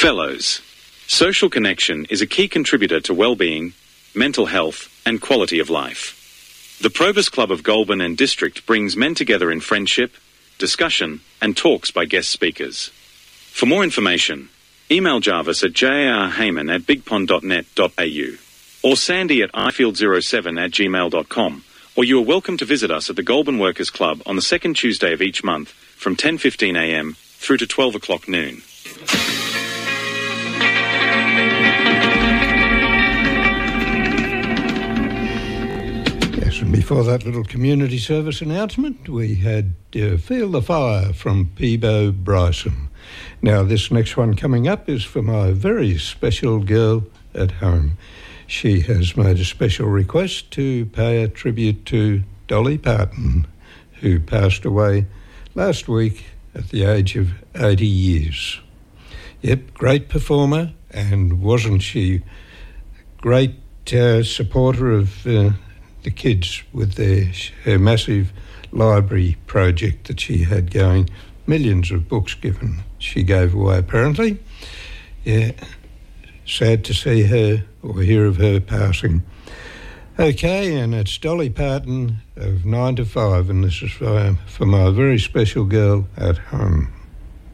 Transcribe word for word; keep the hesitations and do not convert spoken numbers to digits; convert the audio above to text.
Fellows. Social connection is a key contributor to well-being, mental health and quality of life. The Probus Club of Goulburn and District brings men together in friendship, discussion and talks by guest speakers. For more information, email Jarvis at j r hayman at bigpond dot net dot a u or sandy at ifield zero seven at gmail dot com, or you are welcome to visit us at the Goulburn Workers Club on the second Tuesday of each month from ten fifteen a m through to twelve o'clock noon. Yes, and before that little community service announcement, we had uh, Feel the Fire from Peebo Bryson. Now, this next one coming up is for my very special girl at home. She has made a special request to pay a tribute to Dolly Parton, who passed away last week at the age of eighty years. Yep, great performer, and wasn't she great uh, supporter of uh, the kids with their her massive library project that she had going. Millions of books given she gave away, apparently. Yeah, sad to see her or hear of her passing. Okay, and it's Dolly Parton of nine to five, and this is for, for my very special girl at home.